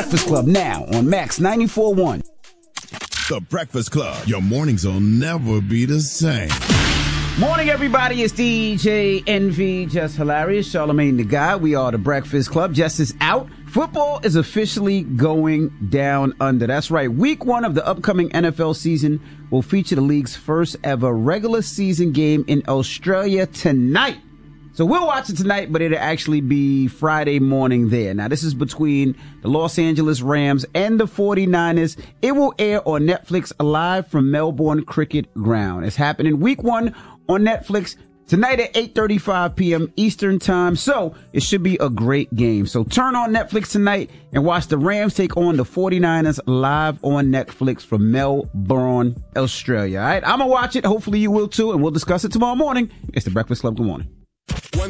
Breakfast Club now on Max 94.1. The Breakfast Club. Your mornings will never be the same. Morning, everybody. It's DJ Envy, Just Hilarious, Charlamagne the Guy. We are the Breakfast Club. Jess is out. Football is officially going down under. That's right. Week 1 of the upcoming NFL season will feature the league's first ever regular season game in Australia tonight. So we'll watch it tonight, but it'll actually be Friday morning there. Now, this is between the Los Angeles Rams and the 49ers. It will air on Netflix live from Melbourne Cricket Ground. It's happening week 1 on Netflix tonight at 8:35 p.m. Eastern Time. So it should be a great game. So turn on Netflix tonight and watch the Rams take on the 49ers live on Netflix from Melbourne, Australia. All right, I'm going to watch it. Hopefully you will too, and we'll discuss it tomorrow morning. It's the Breakfast Club. Good morning.